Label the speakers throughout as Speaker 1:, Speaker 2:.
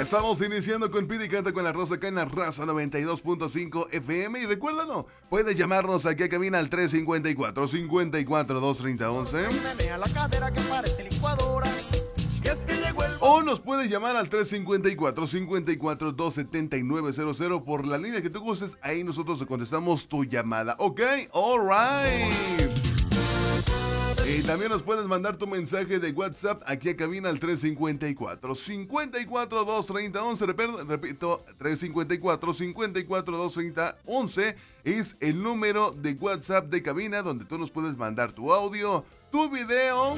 Speaker 1: Estamos iniciando con Pidi Canta con la Raza acá en la Raza 92.5 FM. Y recuérdalo, puedes llamarnos aquí a cabina al 354-54-230-11. O nos puedes llamar al 354-54-279-00 por la línea que tú gustes. Ahí nosotros te contestamos tu llamada. Ok, alright. Y también nos puedes mandar tu mensaje de WhatsApp aquí a cabina al 354-54-230-11. Repito, 354-54-230-11 es el número de WhatsApp de cabina donde tú nos puedes mandar tu audio, tu video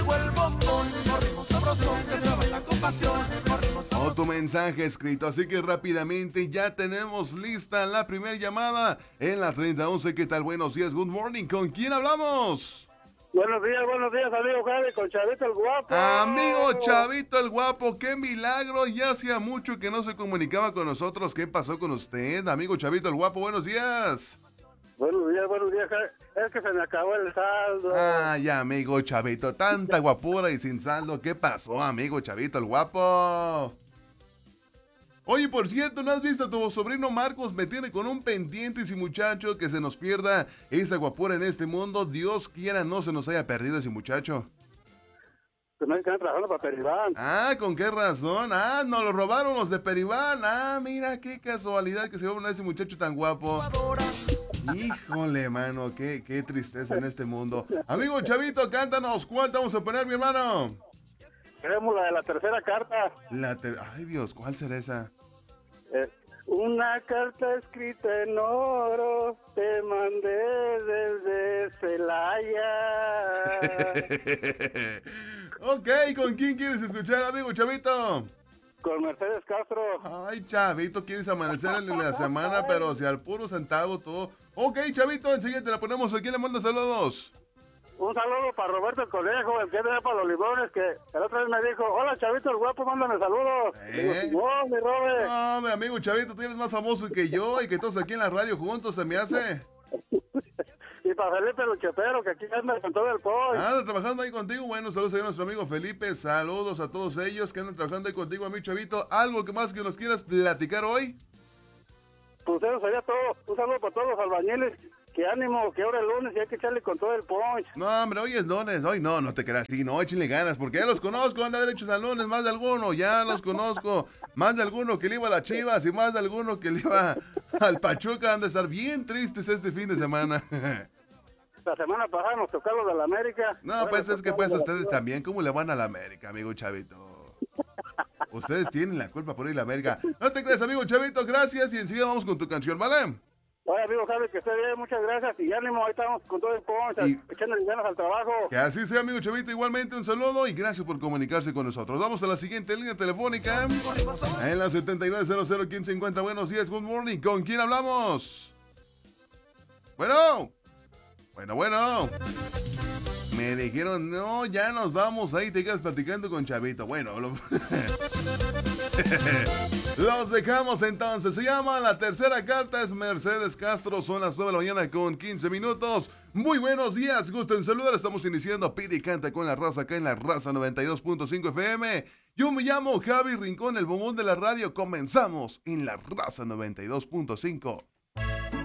Speaker 1: o tu mensaje escrito. Así que rápidamente ya tenemos lista la primera llamada en la 3011. ¿Qué tal? Buenos días, good morning. ¿Con quién hablamos?
Speaker 2: Buenos días, amigo Javi, con Chavito el Guapo.
Speaker 1: Amigo Chavito el Guapo, qué milagro, ya hacía mucho que no se comunicaba con nosotros. ¿Qué pasó con usted, amigo Chavito el Guapo? Buenos días.
Speaker 2: Buenos días, Javi. Es que se me acabó el saldo.
Speaker 1: Ya, amigo Chavito, tanta guapura y sin saldo. ¿Qué pasó, amigo Chavito el Guapo? Oye, por cierto, ¿no has visto a tu sobrino Marcos? Me tiene con un pendiente, ese muchacho, que se nos pierda esa guapura en este mundo. Dios quiera no se nos haya perdido ese muchacho.
Speaker 2: Que no están trabajando para Peribán.
Speaker 1: ¿Con qué razón? Nos lo robaron los de Peribán. Mira, qué casualidad que se llevaron a ese muchacho tan guapo. Híjole, mano, qué tristeza en este mundo. Amigo Chavito, cántanos, ¿cuál te vamos a poner, mi hermano?
Speaker 2: Queremos la de la tercera carta.
Speaker 1: Ay, Dios, ¿cuál será esa?
Speaker 2: Una carta escrita en oro te mandé desde Celaya.
Speaker 1: Ok, ¿con quién quieres escuchar, amigo Chavito?
Speaker 2: Con Mercedes Castro.
Speaker 1: Ay, Chavito, quieres amanecer en la semana, pero si al puro centavo todo. Ok, Chavito, enseguida te la ponemos. ¿A quién le manda saludos?
Speaker 2: Un saludo para Roberto el Conejo, el que viene para los Limones, que el otro vez me dijo, hola Chavito el Guapo, mándame saludos. Digo, no, mi Robert.
Speaker 1: No, hombre, amigo Chavito, tú eres más famoso que yo y que todos aquí en la radio juntos se me hace.
Speaker 2: Y para Felipe el Chepero, que aquí anda con todo el pollo.
Speaker 1: Anda trabajando ahí contigo. Bueno, saludos a nuestro amigo Felipe. Saludos a todos ellos que andan trabajando ahí contigo, amigo Chavito. ¿Algo que más que nos quieras platicar hoy?
Speaker 2: Pues eso sería todo. Un saludo para todos los albañiles. Que ánimo, que ahora es lunes y hay que echarle con todo el punch.
Speaker 1: No, hombre, hoy es lunes. Hoy no te creas así. No, échenle ganas, porque ya los conozco. Han de haber hecho al lunes, más de alguno. Ya los conozco. Más de alguno que le iba a las Chivas y más de alguno que le iba al Pachuca. Han de estar bien tristes este fin de semana.
Speaker 2: La semana pasada nos tocaron de la América.
Speaker 1: No, pues es que pues ustedes también. ¿Cómo le van a la América, amigo Chavito? Ustedes tienen la culpa por ir a la América. No te creas, amigo Chavito. Gracias. Y enseguida vamos con tu canción, ¿vale?
Speaker 2: Oye, amigo Javi, que esté bien, muchas gracias. Y ánimo, ahí estamos con todo el punch, echándole ganas al trabajo.
Speaker 1: Que así sea, amigo Chavito. Igualmente, un saludo y gracias por comunicarse con nosotros. Vamos a la siguiente línea telefónica. En la 7900, ¿quién se encuentra? Buenos días, good morning. ¿Con quién hablamos? Bueno. Me dijeron, no, ya nos vamos. Ahí te quedas platicando con Chavito. Bueno, los dejamos entonces. Se llama La Tercera Carta, es Mercedes Castro. Son las 9 de la mañana con 15 minutos. Muy buenos días, gusto en saludar. Estamos iniciando Pidi Canta con la Raza acá en la Raza 92.5 FM. Yo me llamo Javi Rincón, el bombón de la radio. Comenzamos en la Raza 92.5.